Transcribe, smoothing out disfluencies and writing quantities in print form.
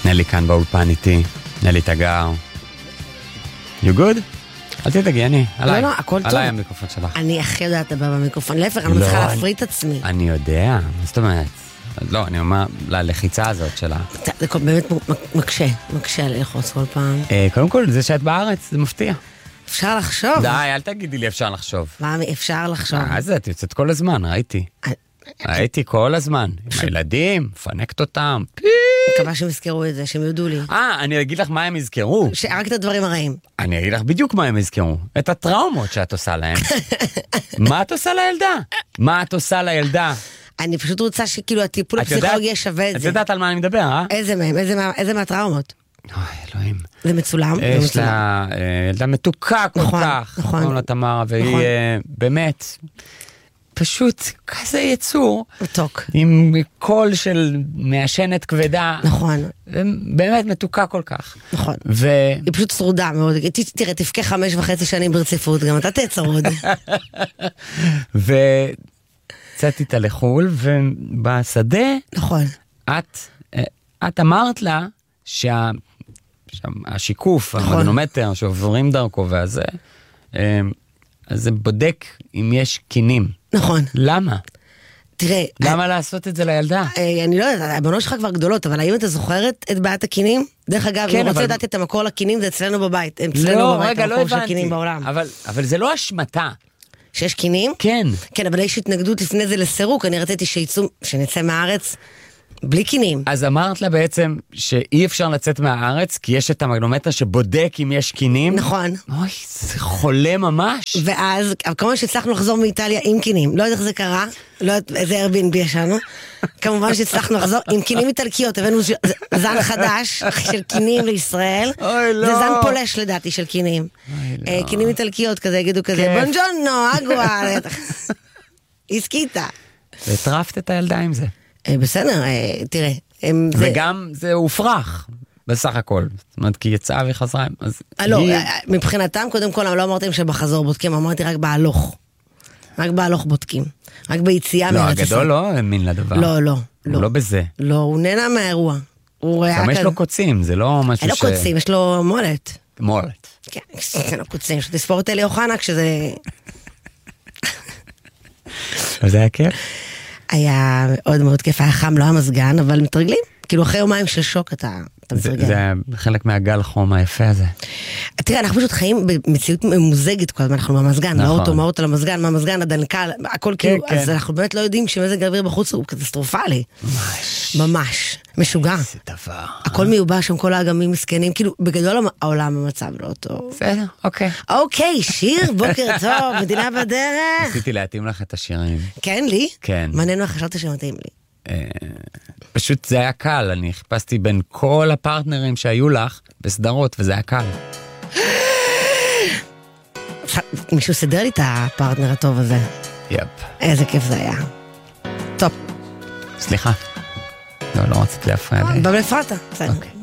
נלי כאן באולפן איתי, נלי תגר. You good? אל תדאגי, אני, עליי. לא, הכל טוב. עליי המיקרופון שלך. אני הכי יודעת לדבר במיקרופון, להפך, אני מצליחה להפריד את עצמי. אני יודע, מה זאת אומרת? לא, אני אומר, ללחיצה הזאת שלה. זה באמת מקשה ללחוץ כל פעם. קודם כל, זה שאת בארץ, זה מפתיע. אפשר לחשוב. די, אל תגידי לי אפשר לחשוב. מה, אפשר לחשוב? זה, את יוצאת כל הזמן, ראיתי כל הזמן. עם הילדים, פנקת אותם. מקווה שהם יזכרו את זה, שהם יודו לי. אני אגיד לך מה הם יזכרו. רק את הדברים הרעים. אני אגיד לך בדיוק מה הם יזכרו. את הטראומות שאת עושה להם. מה את עושה לילדה? מה את עושה לילדה? אני פשוט רוצה שכאילו הטיפול הפסיכולוגי יהיה שווה את זה. את יודעת על מה אני מדבר, אה? איזה מהם? איזה מהטראומות? אוי, אלוהים. זה מצולם? יש לה ילדה מתוקה כל כך. נכון. קוראים לה תמרה, והיא באמת פשוט כזה יצור. מתוק. עם קול של מעשנת כבדה. נכון. באמת מתוקה כל כך. נכון. היא פשוט שרודה מאוד. תראה, תפקה 5.5 שנים ברציפות, גם אתה תצרוד. יצאתי איתה לחול, ובשדה, נכון. את אמרת לה שהשיקוף, המגנומטר שעוברים דרכו והזה, אז זה בודק אם יש קינים. נכון. למה? תראה, למה לעשות את זה לילדה? אני לא יודעת, הבנות שלך כבר גדולות, אבל האם אתה זוכרת את בעיית הקינים? דרך אגב, אני רוצה לדעת את המקור לקינים, זה אצלנו בבית. לא, רגע, לא הבנתי. אבל זה לא אשמתה. שיש קינים? כן. כן, אבל יש התנגדות לפני זה לסירוק, אני רציתי שנצא מהארץ בלי קינים. אז אמרת לה בעצם שאי אפשר לצאת מהארץ, כי יש את המגנומטר שבודק אם יש קינים. נכון. אוי, זה חולה ממש. ואז, כמובן שהצלחנו לחזור מאיטליה עם קינים. לא יודעת איך זה קרה, לא יודעת איזה Airbnb ישנו. כמובן שהצלחנו לחזור עם קינים איטלקיות, הבאנו זן חדש של קינים לישראל. אוי, לא. זה זן פולש לדעתי של קינים. קינים איטלקיות כזה, יגידו כזה, בונג'ונו, אגווה. הסכיתה. והטרפת את הילדה עם זה. בסדר, תראה. וגם זה הופרח. בסך הכל. זאת אומרת, כי יצאה וחזרה. לא, מבחינתם, קודם כל, לא אמרתם שבחזור בודקים, אמרתי רק בהלוך. רק בהלוך בודקים. רק ביציאה מארץ ישראל. לא, הגדול לא האמין לדבר. לא. הוא לא בזה. לא, הוא נהנה מהאירוע. גם יש לו קוצים, זה לא משהו אין לו קוצים, יש לו מולת. מולת. כן, אין לו קוצים. יש לו תספור את אלי אוחנה כשזה... אז זה היה כיף? היה מאוד מאוד כיף, היה חם, לא היה מזגן, אבל מתרגלים. כאילו אחרי יומיים של שוק אתה מתרגל. זה חלק מהגל חום היפה הזה. תראה, אנחנו פשוט חיים במציאות ממוזגת כל הזמן, אנחנו במזגן, מהאוטו על המזגן, מהמזגן הדנקל, הכל כאילו, אז אנחנו באמת לא יודעים שמזג האוויר בחוץ הוא קטסטרופלי. ממש. משוגע. זה דבר. הכל מיובש, שם כל האגמים מסכנים, כאילו בגדול העולם במצב לא טוב. בסדר, אוקיי. אוקיי, שיר, בוקר טוב, מדינה בדרך. רציתי להתאים לך את השירים. כן, לי? כן. מעניין מה חשבת שמתאים לי. פשוט זה היה קל, אני חיפשתי בין כל הפרטנרים שהיו לך בסדרות, וזה היה קל. מישהו סדר לי את הפרטנר הטוב הזה. יפ. איזה כיף זה היה. טוב. סליחה. לא רציתי להפריע לי. אבל הפרעת, בסדר.